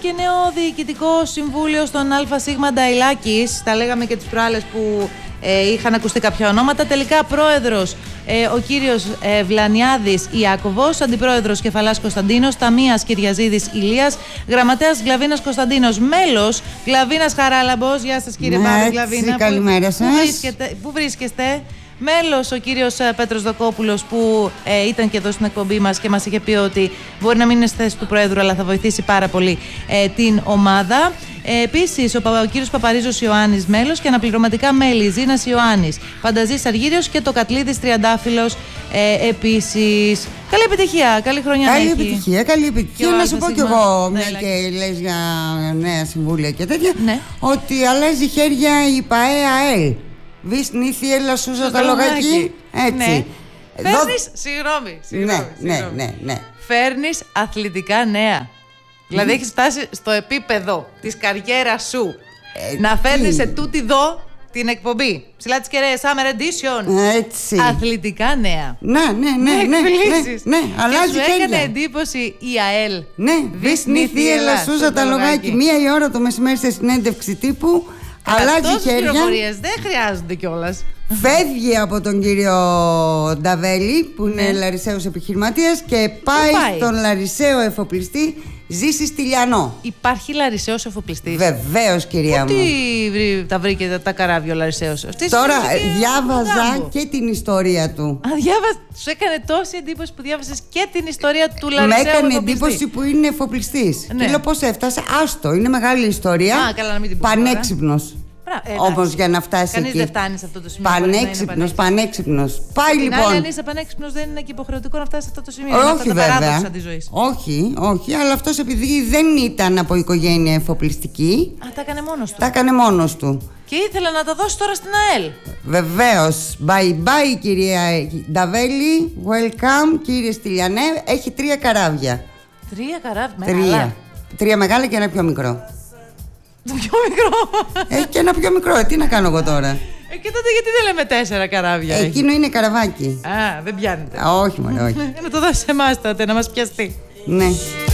και νέο διοικητικό συμβούλιο στον ΑΣ Νταϊλάκης. Τα λέγαμε και τις προάλλες που είχαν ακουστεί κάποια ονόματα. Τελικά πρόεδρος ο κύριος Βλανιάδης Ιάκωβος, αντιπρόεδρος Κεφαλάς Κωνσταντίνος, ταμείας Κυριαζίδης Ηλίας, γραμματέας Γλαβίνας Κωνσταντίνος, μέλος Γλαβίνας Χαράλαμπος. Γεια σας κύριε Παύλο Γλαβίνα. Καλημέρα σας. Πού βρίσκεστε? Μέλος ο κύριος Πέτρος Δοκόπουλος, που ήταν και εδώ στην εκπομπή μας και μας είχε πει ότι μπορεί να μην είναι στη θέση του Προέδρου, αλλά θα βοηθήσει πάρα πολύ την ομάδα. Επίσης ο κύριος Παπαρίζος Ιωάννης, μέλος, και αναπληρωματικά μέλη Ζήνας Ιωάννης, Φανταζής Αργύριος και το Κατλίδης Τριαντάφυλλος επίσης. Καλή επιτυχία, καλή χρονιά να έχει. Καλή επιτυχία. Να σου πω κι εγώ, μια και λες για νέα συμβούλια και τέτοια, ότι αλλάζει χέρια η ΠαΕΑΕΛ. Βις νύθι, έλα Σούζα τα λογάκι. Έτσι. Φέρνεις, συγγνώμη. Ναι. Φέρνεις αθλητικά νέα. Δηλαδή έχεις φτάσει στο επίπεδο της καριέρας σου να φέρνεις σε τούτη εδώ την εκπομπή. Ψηλά τις κεραίες, Summer Edition. Έτσι. Αθλητικά νέα. Ναι. Αλλάζει και σου χέρια. έκανε εντύπωση η ΑΕΛ. Ναι, Βις νύθι, έλα Σούζα τα λογάκι. 1 η ώρα το μεσημέρι σε συνέντευξη τύπου. Αλλάζει χέρια. Πληροφορίες δεν χρειάζονται κιόλας. Φεύγει από τον κύριο Νταβέλη, που είναι Λαρισαίος επιχειρηματίας, και πάει στον Λαρισαίο εφοπλιστή Ζήση Στυλιανό. Υπάρχει Λαρισαίος εφοπλιστής? Βεβαίως, κυρία μου. Τι τα βρήκε τα καράβια ο Λαρισαίος? Τώρα διάβαζα και την ιστορία του. Σου έκανε τόση εντύπωση που διάβασες και την ιστορία του Λαρισαίου εφοπλιστή? Με έκανε εφοπλιστή. εντύπωση που είναι εφοπλιστής. Και λέω πώς έφτασε. Άστο, είναι μεγάλη ιστορία. Καλά, να μην την πω. Πανέξυπνος. Όμως για να φτάσει κανείς εκεί. δεν φτάνει σε αυτό το σημείο. Πανέξυπνος. Πάει την λοιπόν. Άλλη, αν είσαι πανέξυπνος, δεν είναι και υποχρεωτικό να φτάσει σε αυτό το σημείο. Όχι, είναι βέβαια. παράδοξα της ζωής. Όχι, αλλά αυτός επειδή δεν ήταν από οικογένεια εφοπλιστική. Τα έκανε μόνος του. Τα έκανε μόνος του. Και ήθελε να τα δώσει τώρα στην ΑΕΛ. Βεβαίως. Bye κυρία Νταβέλη. Welcome κύριε Στυλιανέ. Έχει 3 καράβια. 3 καράβια? 3 μεγάλα και ένα πιο μικρό. Το πιο μικρό. Έχει και ένα πιο μικρό. Τι να κάνω εγώ τώρα? Και τότε γιατί δεν λέμε 4 καράβια? Εκείνο είναι καραβάκι. Δεν πιάνετε. Όχι. Να το δώσει σε εμάς τότε, να μας πιαστεί. Ναι.